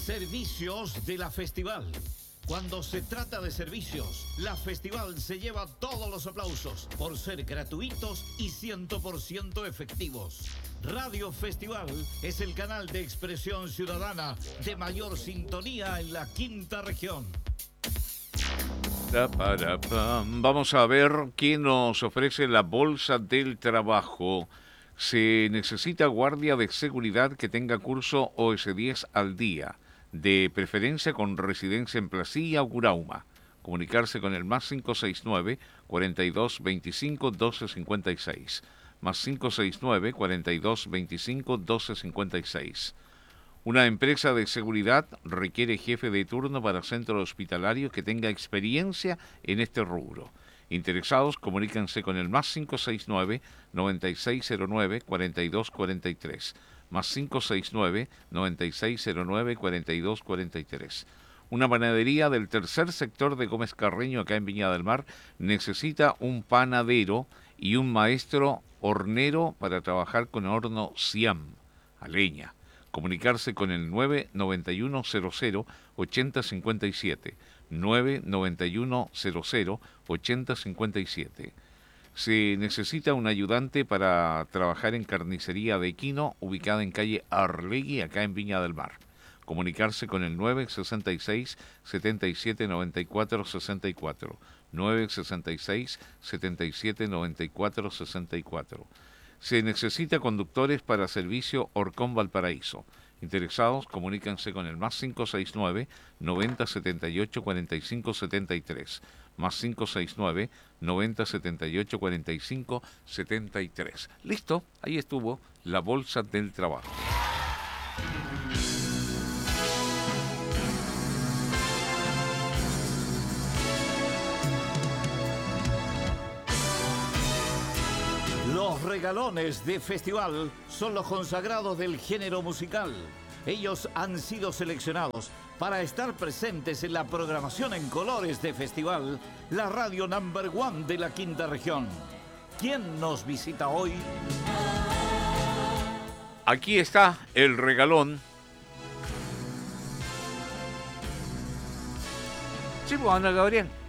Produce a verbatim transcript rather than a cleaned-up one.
Servicios de la Festival. Cuando se trata de servicios, la Festival se lleva todos los aplausos por ser gratuitos y cien por ciento efectivos. Radio Festival es el canal de expresión ciudadana de mayor sintonía en la quinta región. Vamos a ver qué nos ofrece la Bolsa del Trabajo. Se necesita guardia de seguridad que tenga curso O S diez al día, de preferencia con residencia en Placilla o Curauma. Comunicarse con el más cinco seis nueve, cuarenta y dos veinticinco, doce cincuenta y seis. Más cinco seis nueve, cuarenta y dos veinticinco, doce cincuenta y seis. Una empresa de seguridad requiere jefe de turno para centro hospitalario que tenga experiencia en este rubro. Interesados, comuníquense con el más cinco seis nueve, noventa y seis cero nueve, cuarenta y dos cuarenta y tres. Más cinco seis nueve, noventa y seis cero nueve, cuarenta y dos cuarenta y tres. Una panadería del tercer sector de Gómez Carreño, acá en Viña del Mar, necesita un panadero y un maestro hornero para trabajar con horno Siam, a leña. Comunicarse con el nueve noventa y uno cero cero, ochenta cincuenta y siete. nueve noventa y uno cero cero, ochenta cincuenta y siete. Se necesita un ayudante para trabajar en carnicería de Equino, ubicada en calle Arlegui, acá en Viña del Mar. Comunicarse con el nueve sesenta y seis, setenta y siete noventa y cuatro sesenta y cuatro. nueve sesenta y seis, setenta y siete noventa y cuatro sesenta y cuatro. Se necesita conductores para servicio Orcón Valparaíso. Interesados, comuníquense con el más cinco seis nueve, noventa setenta y ocho cuarenta y cinco setenta y tres. Más cinco seis nueve, noventa setenta y ocho cuarenta y cinco setenta y tres. Listo, ahí estuvo la Bolsa del Trabajo. Los regalones de Festival son los consagrados del género musical. Ellos han sido seleccionados para estar presentes en la programación en colores de Festival, la radio number one de la quinta región. ¿Quién nos visita hoy? Aquí está el regalón. Sí, pues, Ana Gabriel.